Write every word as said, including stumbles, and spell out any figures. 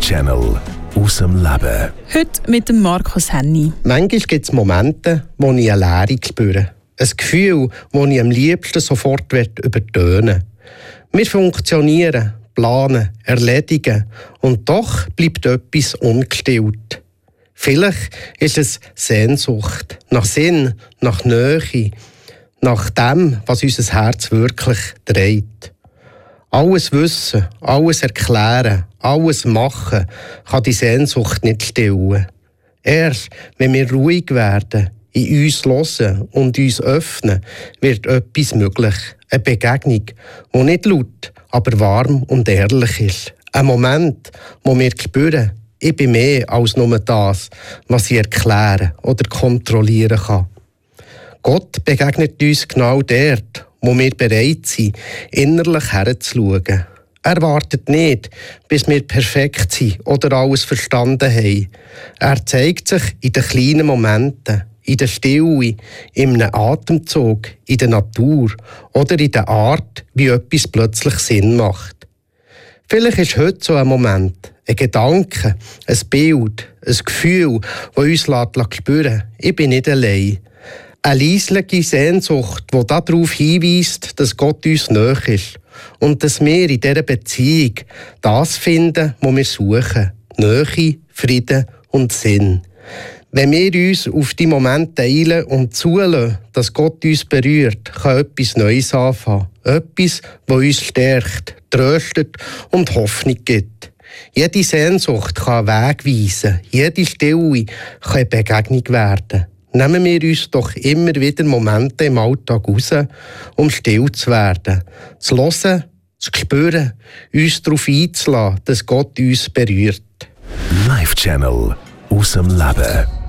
Live-Channel aus dem Leben. Heute mit dem Markus Henny. Manchmal gibt es Momente, wo ich eine Leere spüre. Ein Gefühl, das ich am liebsten sofort übertönen will. Wir funktionieren, planen, erledigen und doch bleibt etwas ungestillt. Vielleicht ist es Sehnsucht nach Sinn, nach Nähe, nach dem, was unser Herz wirklich dreht. Alles wissen, alles erklären, alles machen kann die Sehnsucht nicht stillen. Erst wenn wir ruhig werden, in uns hören und uns öffnen, wird etwas möglich. Eine Begegnung, die nicht laut, aber warm und ehrlich ist. Ein Moment, wo wir spüren, ich bin mehr als nur das, was ich erklären oder kontrollieren kann. Gott begegnet uns genau dort, wo wir bereit sind, innerlich herzuschauen. Er wartet nicht, bis wir perfekt sind oder alles verstanden haben. Er zeigt sich in den kleinen Momenten, in der Stille, in einem Atemzug, in der Natur oder in der Art, wie etwas plötzlich Sinn macht. Vielleicht ist heute so ein Moment, ein Gedanke, ein Bild, ein Gefühl, das uns spüren lässt, ich bin nicht allein. Eine leisliche Sehnsucht, die darauf hinweist, dass Gott uns nahe ist und dass wir in dieser Beziehung das finden, was wir suchen. Nähe, Frieden und Sinn. Wenn wir uns auf die Momente teilen und zulassen, dass Gott uns berührt, kann etwas Neues anfangen. Etwas, das uns stärkt, tröstet und Hoffnung gibt. Jede Sehnsucht kann einen Weg weisen. Jede Stille kann eine Begegnung werden. Nehmen wir uns doch immer wieder Momente im Alltag raus, um still zu werden. Zu hören, zu spüren, uns darauf einzulassen, dass Gott uns berührt. Live-Channel aus dem Leben.